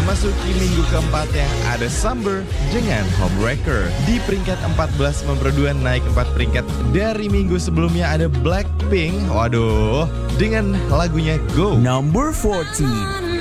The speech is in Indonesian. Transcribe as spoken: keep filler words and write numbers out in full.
Memasuki minggu keempatnya ada Summer dengan Homewrecker. Di peringkat empat belas memperoleh dua naik empat peringkat dari minggu sebelumnya ada Blackpink. Waduh, dengan lagunya Go. Number fourteen.